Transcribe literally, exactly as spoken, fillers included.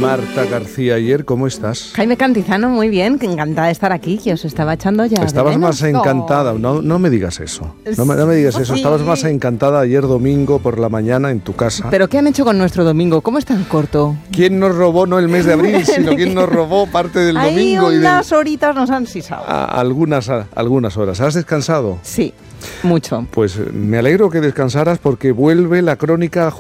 Marta García Ayer, ¿cómo estás? Jaime Cantizano, muy bien, que encantada de estar aquí, que os estaba echando ya. Estabas más encantada, no, no me digas eso, no me, no me digas eso, estabas más encantada ayer domingo por la mañana en tu casa. ¿Pero qué han hecho con nuestro domingo? ¿Cómo es tan corto? ¿Quién nos robó no el mes de abril, sino quién nos robó parte del Ahí domingo? unas y de... horitas nos han sisado. A, algunas, a, algunas horas. ¿Has descansado? Sí, mucho. Pues me alegro que descansaras porque vuelve la crónica